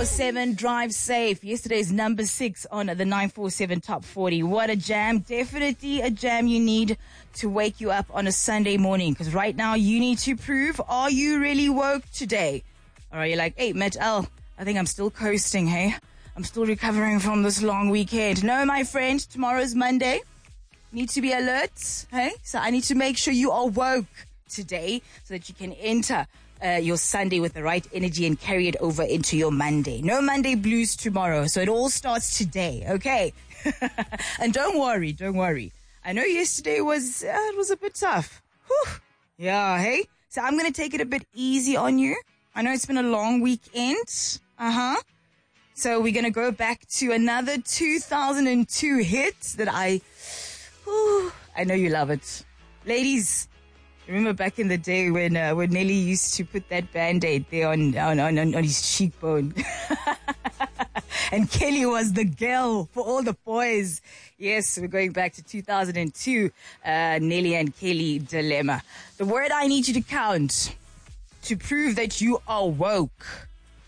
947 Drive Safe. Yesterday's number 6 on the 947 Top 40. What a jam. Definitely a jam you need to wake you up on a Sunday morning. Because right now you need to prove, are you really woke today? Or are you like, hey, Met L, I think I'm still coasting, hey? I'm still recovering from this long weekend. No, my friend, tomorrow's Monday. Need to be alert, hey? So I need to make sure you are woke today so that you can enter your Sunday with the right energy and carry it over into your Monday. No Monday blues tomorrow, so it all starts today, okay? And don't worry. I know yesterday was a bit tough. Whew. Yeah, hey? So I'm going to take it a bit easy on you. I know it's been a long weekend. So we're going to go back to another 2002 hit that I know you love it. Ladies, remember back in the day when Nelly used to put that Band-Aid there on his cheekbone. And Kelly was the girl for all the boys. Yes, we're going back to 2002. Nelly and Kelly dilemma. The word I need you to count to prove that you are woke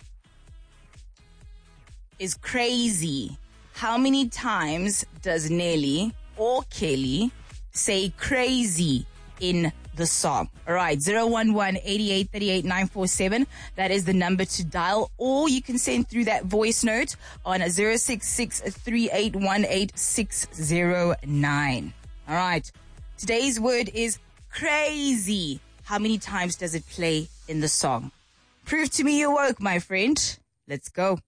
is crazy. How many times does Nelly or Kelly say crazy in the song? All right, 011-8838-947. That is the number to dial, or you can send through that voice note on 066-3818-609. All right, today's word is crazy. How many times does it play in the song? Prove to me you're woke, my friend. Let's go.